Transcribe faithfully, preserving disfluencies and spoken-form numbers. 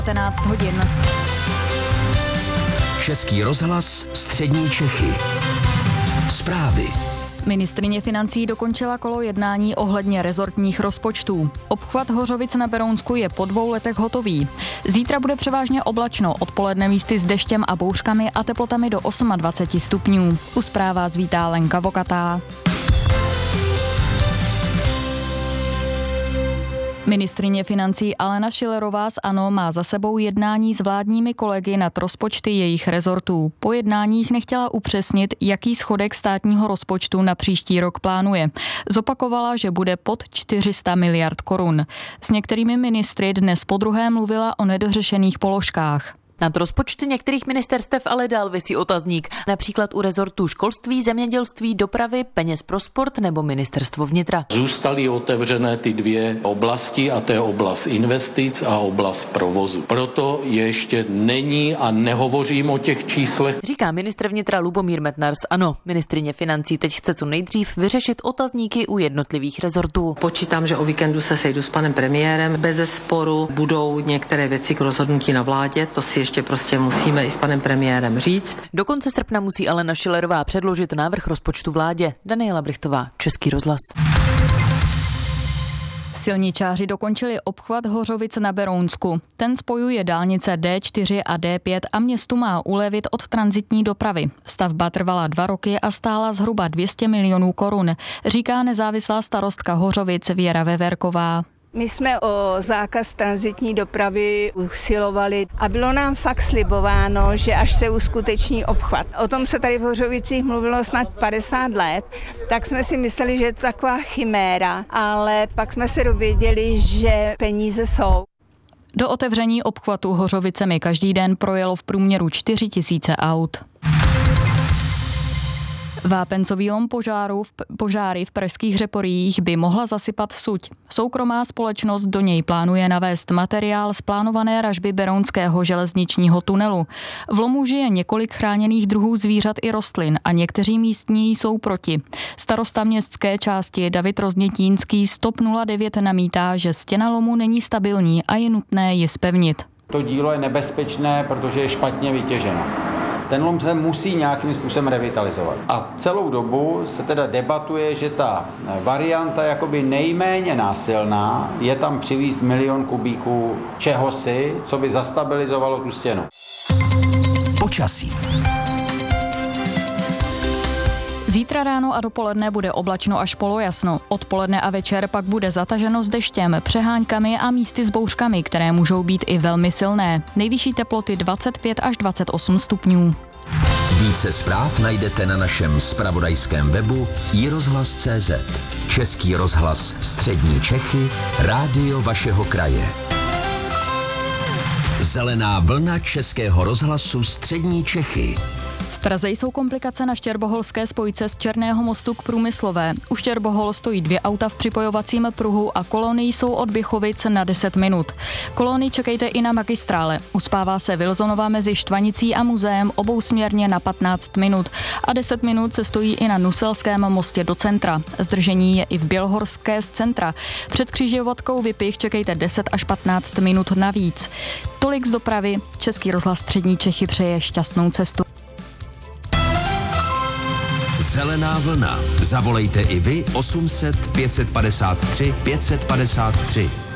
devatenáct hodin. Český rozhlas Střední Čechy. Zprávy. Ministryně financí dokončila kolo jednání ohledně rezortních rozpočtů. Obchvat Hořovic na Berounsku je po dvou letech hotový. Zítra bude převážně oblačno, odpoledne místy s deštěm a bouřkami a teplotami do dvacet osm stupňů. U zpráv vás vítá Lenka Vokatá. Ministryně financí Alena Schillerová z ANO má za sebou jednání s vládními kolegy nad rozpočty jejich rezortů. Po jednáních nechtěla upřesnit, jaký schodek státního rozpočtu na příští rok plánuje. Zopakovala, že bude pod čtyři sta miliard korun. S některými ministry dnes podruhé mluvila o nedořešených položkách. Nad rozpočty některých ministerstev ale dál visí otazník, například u rezortů školství, zemědělství, dopravy, peněz pro sport nebo ministerstvo vnitra. Zůstaly otevřené ty dvě oblasti a to je oblast investic a oblast provozu. Proto ještě není a nehovořím o těch číslech. Říká ministr vnitra Lubomír Metnar z ANO. Ministryně financí teď chce co nejdřív vyřešit otazníky u jednotlivých rezortů. Počítám, že o víkendu se sejdu s panem premiérem. Bezesporu budou některé věci k rozhodnutí na vládě, to si ještě Ještě prostě musíme i s panem premiérem říct. Do konce srpna musí Alena Schillerová předložit návrh rozpočtu vládě. Daniela Brichtová, Český rozhlas. Silničáři dokončili obchvat Hořovic na Berounsku. Ten spojuje dálnice D čtyři a D pět a městu má ulevit od tranzitní dopravy. Stavba trvala dva roky a stála zhruba dvě stě milionů korun, říká nezávislá starostka Hořovic Věra Veverková. My jsme o zákaz tranzitní dopravy usilovali a bylo nám fakt slibováno, že až se uskuteční obchvat. O tom se tady v Hořovicích mluvilo snad padesát let, tak jsme si mysleli, že je to taková chiméra, ale pak jsme se dověděli, že peníze jsou. Do otevření obchvatu Hořovicemi každý den projelo v průměru čtyři tisíce aut. Vápencový lom požáru, požáry v pražských Řeporyjích by mohla zasypat suť. Soukromá společnost do něj plánuje navést materiál z plánované ražby berounského železničního tunelu. V lomu žije několik chráněných druhů zvířat i rostlin a někteří místní jsou proti. Starosta městské části David Roznětínský z TOP nula devět namítá, že stěna lomu není stabilní a je nutné ji zpevnit. To dílo je nebezpečné, protože je špatně vytěženo. Ten lom se musí nějakým způsobem revitalizovat. A celou dobu se teda debatuje, že ta varianta jakoby nejméně násilná je tam přivízt milion kubíků čehosi, co by zastabilizovalo tu stěnu. Počasí. Zítra ráno a dopoledne bude oblačno až polojasno. Odpoledne a večer pak bude zataženo s deštěm, přeháňkami a místy s bouřkami, které můžou být i velmi silné. Nejvyšší teploty dvacet pět až dvacet osm stupňů. Více zpráv najdete na našem zpravodajském webu i rozhlas tečka cé zet. Český rozhlas Střední Čechy, rádio vašeho kraje. Zelená vlna Českého rozhlasu Střední Čechy. V Praze jsou komplikace na štěrboholské spojce z Černého mostu k Průmyslové. U Štěrbohol stojí dvě auta v připojovacím pruhu a kolony jsou od Běchovic na deset minut. Kolony čekejte i na magistrále. Uspává se Wilsonova mezi Štvanicí a muzeem obousměrně na patnáct minut a deset minut se stojí i na Nuselském mostě do centra. Zdržení je i v Bělohorské z centra. Před křižovatkou Vypich čekejte deset až patnáct minut navíc. Tolik z dopravy. Český rozhlas Střední Čechy přeje šťastnou cestu. Zelená vlna. Zavolejte i vy osm set pět set padesát tři pět set padesát tři.